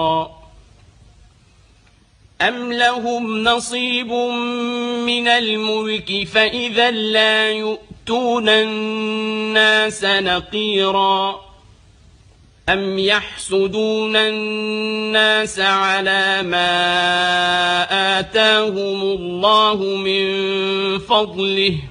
أَمْ لَهُمْ نَصِيبٌ مِّنَ الْمُلْكِ فَإِذًا لَّا يُؤْتُونَ النَّاسَ نَقِيرًا أَمْ يَحْسُدُونَ النَّاسَ عَلَىٰ مَا آتَاهُمُ اللَّهُ مِن فَضْلِهِ